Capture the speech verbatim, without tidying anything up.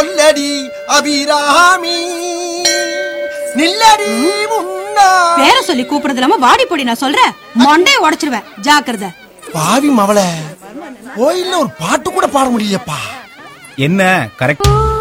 சொல்லடி அபிராமி நில்லடி முன்னா. பேர சொல்லி கூப்பிடுறது இல்லாம வாடி போடி நான் சொல்றேன் மண்டைய உடைச்சிருவேன் ஜாக்கிரதை. பாவி மவள கோயில்ல ஒரு பாட்டு கூட பாட முடியலப்பா. என்ன கரெக்ட்